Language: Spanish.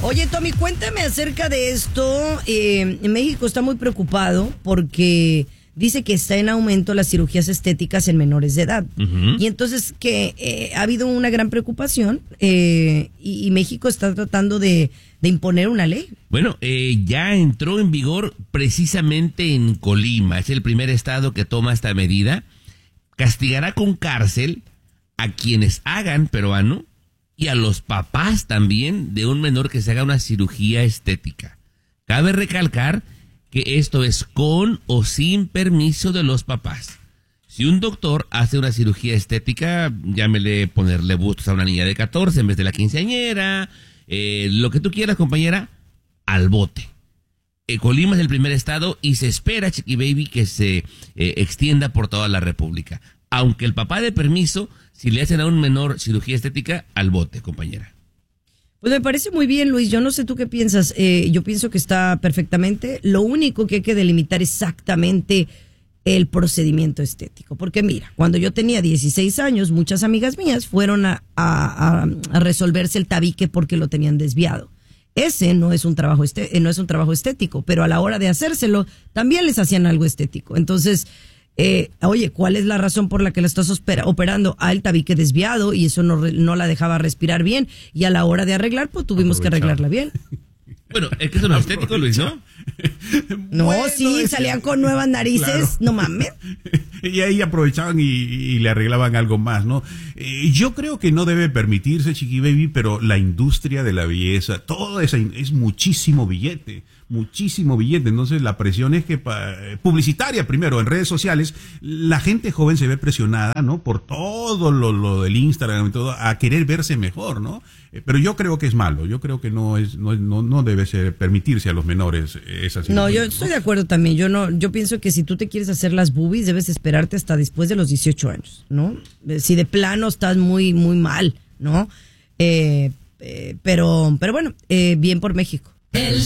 Oye, Tommy, cuéntame acerca de esto. México está muy preocupado porque dice que está en aumento las cirugías estéticas en menores de edad. Y entonces que ha habido una gran preocupación y México está tratando de imponer una ley. Bueno, ya entró en vigor precisamente en Colima. Es el primer estado que toma esta medida. Castigará con cárcel a quienes hagan, peruano, y a los papás también de un menor que se haga una cirugía estética. Cabe recalcar que esto es con o sin permiso de los papás. Si un doctor hace una cirugía estética, llámele ponerle bustos a una niña de 14 en vez de la quinceañera, lo que tú quieras, compañera, al bote. Colima es el primer estado y se espera, Chiqui Baby, que se extienda por toda la República. Aunque el papá dé permiso, si le hacen a un menor cirugía estética, al bote, compañera. Pues me parece muy bien, Luis. Yo no sé tú qué piensas. Yo pienso que está perfectamente. Lo único que hay que delimitar exactamente el procedimiento estético. Porque mira, cuando yo tenía 16 años, muchas amigas mías fueron a resolverse el tabique porque lo tenían desviado. Ese no es un trabajo estético, pero a la hora de hacérselo también les hacían algo estético. Entonces, oye, ¿cuál es la razón por la que la estás operando? El tabique desviado y eso no la dejaba respirar bien y a la hora de arreglar, pues tuvimos que arreglarla bien. Bueno, es que eso no es estético, Luis, ¿no? No, bueno, sí, salían con nuevas narices, claro. No mames. Y ahí aprovechaban y le arreglaban algo más, ¿no? Yo creo que no debe permitirse, Chiqui Baby, pero la industria de la belleza, todo eso es muchísimo billete. Entonces la presión es que publicitaria primero en redes sociales, la gente joven se ve presionada, ¿no? Por todo lo del Instagram y todo, a querer verse mejor, ¿no? Pero yo creo que es malo, yo creo que no debe ser permitirse a los menores esa situación. No, yo estoy de acuerdo también. Yo pienso que si tú te quieres hacer las boobies, debes esperarte hasta después de los 18 años, ¿no? Si de plano estás muy mal, ¿no? Pero bueno, bien por México.